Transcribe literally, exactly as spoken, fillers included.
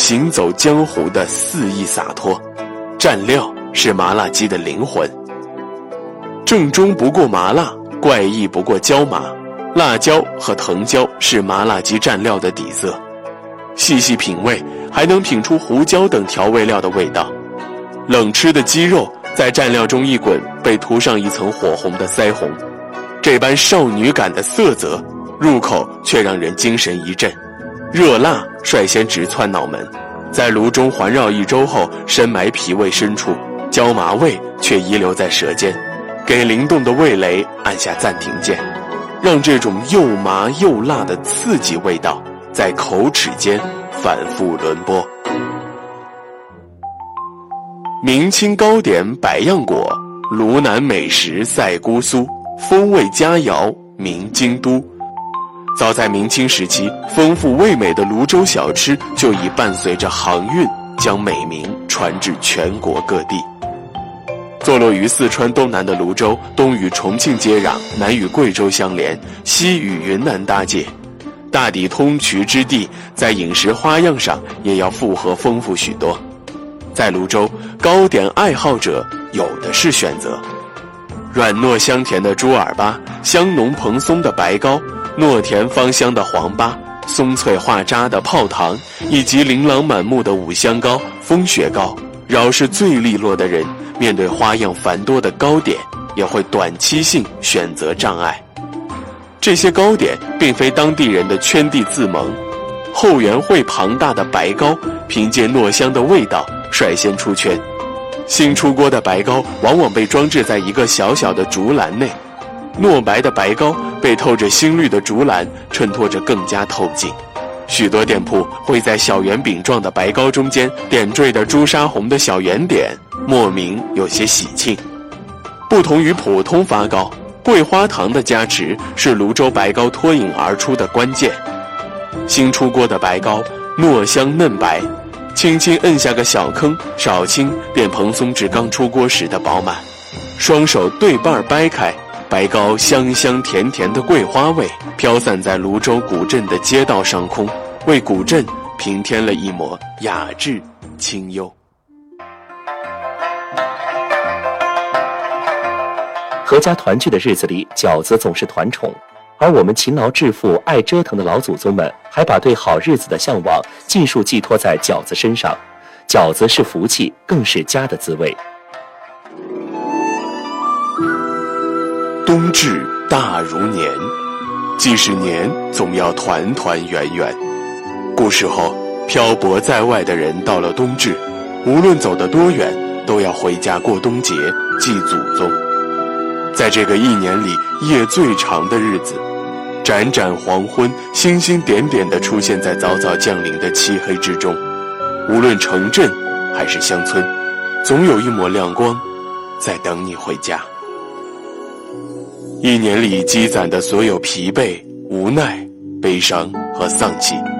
行走江湖的肆意洒脱。蘸料是麻辣鸡的灵魂，正宗不过麻辣，怪异不过椒麻。辣椒和藤椒是麻辣鸡蘸料的底色，细细品味，还能品出胡椒等调味料的味道。冷吃的鸡肉在蘸料中一滚，被涂上一层火红的腮红，这般少女感的色泽，入口却让人精神一振。热辣率先直窜脑门，在炉中环绕一周后深埋脾胃深处，椒麻味却遗留在舌尖，给灵动的味蕾按下暂停键，让这种又麻又辣的刺激味道在口齿间反复轮播。明清糕点百样果，卢南美食赛姑苏，风味佳肴名京都。早在明清时期，丰富味美的泸州小吃就已伴随着航运将美名传至全国各地。坐落于四川东南的泸州，东与重庆接壤，南与贵州相连，西与云南搭界，大抵通衢之地，在饮食花样上也要复合丰富许多。在泸州，糕点爱好者有的是选择，软糯香甜的猪耳巴，香浓蓬松的白糕，糯甜芳香的黄粑，松脆化渣的泡糖，以及琳琅满目的五香糕、风雪糕。饶是最利落的人，面对花样繁多的糕点，也会短期性选择障碍。这些糕点并非当地人的圈地自萌，后援会庞大的白糕凭借糯香的味道率先出圈。新出锅的白糕往往被装置在一个小小的竹篮内，糯白的白糕被透着新绿的竹篮衬托着更加透镜。许多店铺会在小圆饼状的白糕中间点缀的朱砂红的小圆点，莫名有些喜庆。不同于普通发糕，桂花糖的加持是泸州白糕脱颖而出的关键。新出锅的白糕糯香嫩白，轻轻摁下个小坑，少轻便蓬松至刚出锅时的饱满。双手对半掰开，白糕香香甜甜的桂花味飘散在泸州古镇的街道上空，为古镇平添了一抹雅致清幽。 阖家团聚的日子里，饺子总是团宠，而我们勤劳致富、爱折腾的老祖宗们，还把对好日子的向往尽数寄托在饺子身上。饺子是福气，更是家的滋味。 冬至大如年，既是年，总要团团圆圆。古时候，漂泊在外的人到了冬至，无论走得多远，都要回家过冬节，祭祖宗。在这个一年里夜最长的日子，盏盏黄昏，星星点点地出现在早早降临的漆黑之中。无论城镇还是乡村，总有一抹亮光在等你回家。一年里积攒的所有疲惫、无奈、悲伤和丧气，